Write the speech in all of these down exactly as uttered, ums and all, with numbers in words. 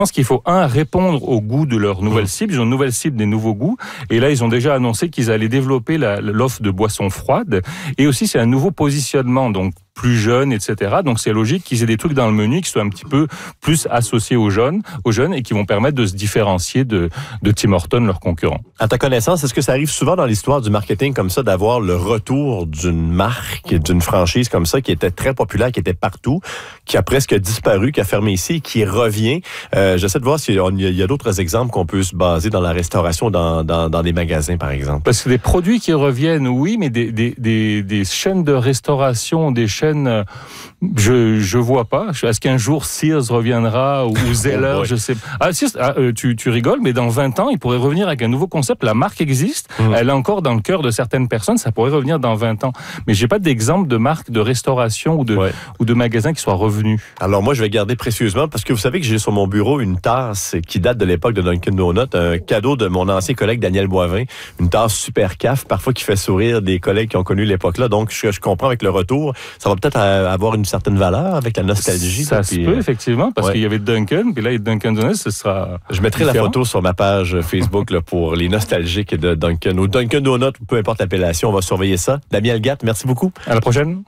Je pense qu'il faut, un, répondre au goût de leur nouvelle cible. Ils ont une nouvelle cible, des nouveaux goûts. Et là, ils ont déjà annoncé qu'ils allaient développer la, l'offre de boissons froides. Et aussi, c'est un nouveau positionnement, donc plus jeune, et cetera. Donc, c'est logique qu'ils aient des trucs dans le menu qui soient un petit peu plus associés aux jeunes, aux jeunes et qui vont permettre de se différencier de, de Tim Hortons, leurs concurrents. À ta connaissance, est-ce que ça arrive souvent dans l'histoire du marketing comme ça, d'avoir le retour d'une marque, d'une franchise comme ça, qui était très populaire, qui était partout, qui a presque disparu, qui a fermé ici, qui revient? Euh, j'essaie de voir s'il y a, il y a d'autres exemples qu'on peut se baser dans la restauration, dans, dans, dans des magasins, par exemple. Parce que des produits qui reviennent, oui, mais des, des, des, des chaînes de restauration, des chaînes, je je vois pas. Est-ce qu'un jour Sears reviendra ou Zeller, oh, je sais pas. Ah, Sears, ah, tu, tu rigoles, mais dans vingt ans, il pourrait revenir avec un nouveau concept. La marque existe, mmh. elle est encore dans le cœur de certaines personnes, ça pourrait revenir dans vingt ans. Mais j'ai pas d'exemple de marque de restauration ou de, ouais. ou de magasin qui soit revenu. Alors moi, je vais garder précieusement, parce que vous savez que j'ai sur mon bureau une tasse qui date de l'époque de Dunkin' Donuts, un cadeau de mon ancien collègue Daniel Boivin, une tasse super caf, parfois qui fait sourire des collègues qui ont connu l'époque-là. Donc, je, je comprends avec le retour, ça va peut-être avoir une certaine valeur avec la nostalgie. Ça se peut, effectivement, parce ouais. qu'il y avait Dunkin', puis là, il y a Dunkin' Donuts, ce sera Je mettrai différent. la photo sur ma page Facebook là, pour les nostalgiques de Dunkin', ou Dunkin' Donuts, peu importe l'appellation, on va surveiller ça. Damien Elgat, merci beaucoup. À la prochaine.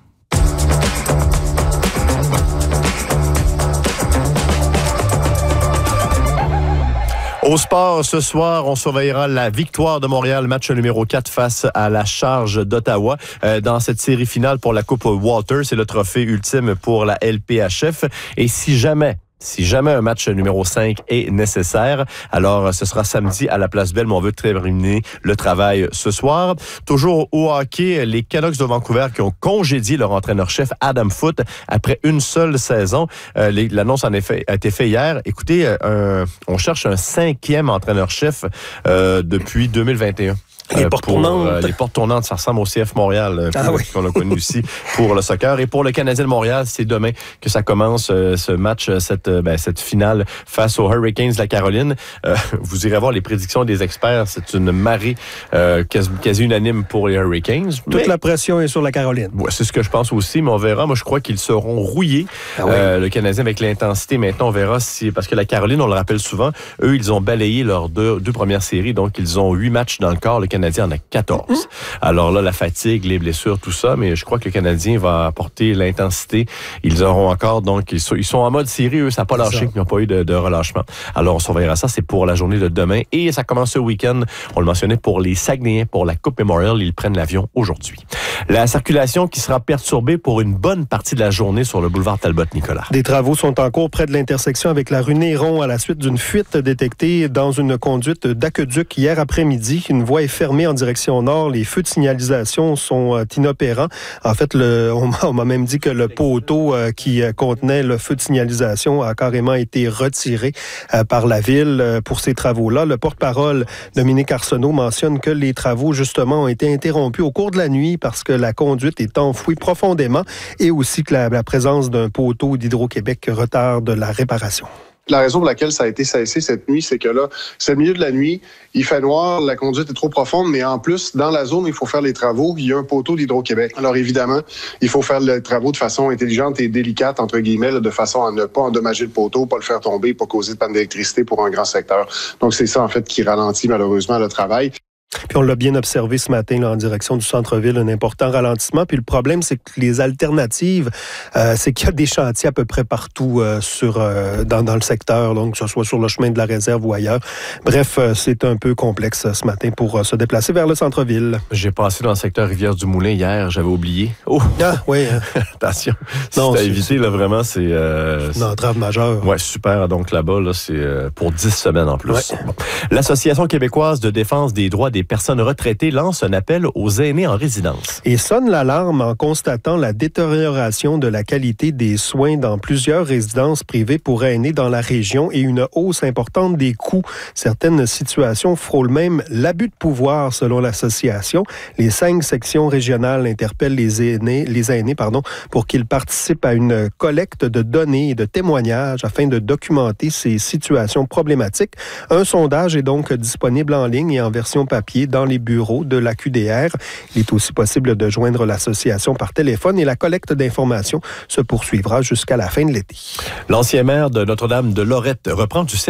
Au sport, ce soir, on surveillera la victoire de Montréal, match numéro quatre face à la Charge d'Ottawa. Euh, dans cette série finale pour la Coupe Walter, c'est le trophée ultime pour la L P H F. Et si jamais... Si jamais un match numéro cinq est nécessaire, alors ce sera samedi à la Place Belle, mais on veut terminer le travail ce soir. Toujours au hockey, les Canucks de Vancouver qui ont congédié leur entraîneur-chef Adam Foote après une seule saison. Euh, les, l'annonce en effet a été faite hier. Écoutez, euh, on cherche un cinquième entraîneur-chef euh, depuis deux mille vingt et un. Les portes tournantes. Euh, les portes tournantes, ça ressemble au C F Montréal, euh, ah, oui. qu'on a connu ici pour le soccer. Et pour le Canadien de Montréal, c'est demain que ça commence euh, ce match, cette, euh, ben, cette finale face aux Hurricanes de la Caroline. Euh, vous irez voir les prédictions des experts. C'est une marée euh, quasi, quasi unanime pour les Hurricanes. Toute mais, la pression est sur la Caroline. Ouais, c'est ce que je pense aussi, mais on verra. Moi, je crois qu'ils seront rouillés, ah, oui. euh, le Canadien, avec l'intensité. Maintenant, on verra si... Parce que la Caroline, on le rappelle souvent, eux, ils ont balayé leurs deux, deux premières séries. Donc, ils ont huit matchs dans le corps. Le Canadien en a quatorze. Mmh. Alors là, la fatigue, les blessures, tout ça, mais je crois que le Canadien va apporter l'intensité. Ils auront encore, donc, ils sont, ils sont en mode série, eux, ça n'a pas lâché, ils n'ont pas eu de, de relâchement. Alors, on surveillera ça, c'est pour la journée de demain. Et ça commence ce week-end, on le mentionnait, pour les Saguenayens, pour la Coupe Memorial, ils prennent l'avion aujourd'hui. La circulation qui sera perturbée pour une bonne partie de la journée sur le boulevard Talbot-Nicolas. Des travaux sont en cours près de l'intersection avec la rue Néron à la suite d'une fuite détectée dans une conduite d'aqueduc hier après-midi. Une voie est fermée en direction nord. Les feux de signalisation sont euh, inopérants. En fait, le, on, on m'a même dit que le poteau euh, qui euh, contenait le feu de signalisation a carrément été retiré euh, par la ville euh, pour ces travaux-là. Le porte-parole, Dominique Arsenault, mentionne que les travaux, justement, ont été interrompus au cours de la nuit parce que la conduite est enfouie profondément et aussi que la, la présence d'un poteau d'Hydro-Québec retarde la réparation. La raison pour laquelle ça a été cessé cette nuit, c'est que là, c'est le milieu de la nuit, il fait noir, la conduite est trop profonde, mais en plus, dans la zone où il faut faire les travaux, il y a un poteau d'Hydro-Québec. Alors évidemment, il faut faire les travaux de façon intelligente et délicate, entre guillemets, là, de façon à ne pas endommager le poteau, pas le faire tomber, pas causer de panne d'électricité pour un grand secteur. Donc c'est ça, en fait, qui ralentit malheureusement le travail. Puis on l'a bien observé ce matin là, en direction du centre-ville, un important ralentissement. Puis le problème, c'est que les alternatives, euh, c'est qu'il y a des chantiers à peu près partout euh, sur, euh, dans, dans le secteur, donc que ce soit sur le chemin de la réserve ou ailleurs. Bref, euh, c'est un peu complexe ce matin pour euh, se déplacer vers le centre-ville. J'ai passé dans le secteur Rivière-du-Moulin hier, j'avais oublié. Oh! Ah, oui. Attention. Non, c'est à éviter, là, vraiment, c'est... Euh, c'est une entrave majeure. Ouais, super. Donc là-bas, là, c'est euh, pour dix semaines en plus. Ouais. Bon. L'Association québécoise de défense des droits des personnes retraitées lance un appel aux aînés en résidence. Et sonne l'alarme en constatant la détérioration de la qualité des soins dans plusieurs résidences privées pour aînés dans la région et une hausse importante des coûts. Certaines situations frôlent même l'abus de pouvoir, selon l'association. Les cinq sections régionales interpellent les aînés, les aînés pardon, pour qu'ils participent à une collecte de données et de témoignages afin de documenter ces situations problématiques. Un sondage est donc disponible en ligne et en version papier dans les bureaux de la Q D R. Il est aussi possible de joindre l'association par téléphone et la collecte d'informations se poursuivra jusqu'à la fin de l'été. L'ancien maire de Notre-Dame de Lorette reprend du